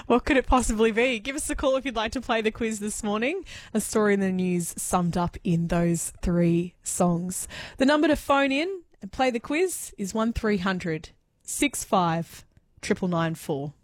What could it possibly be? Give us a call if you'd like to play the quiz this morning. A story in the news summed up in those 3 songs. The number to phone in and play the quiz is 1300 65 999 4.